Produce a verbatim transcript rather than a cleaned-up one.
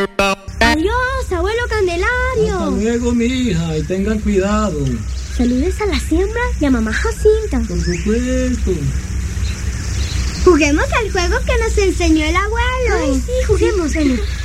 Adiós, abuelo Candelario. Hasta luego, mi hija, y tengan cuidado. Saludes a la siembra y a mamá Jacinta. Por supuesto. Juguemos al juego que nos enseñó el abuelo. Ay, sí, juguemos, ven.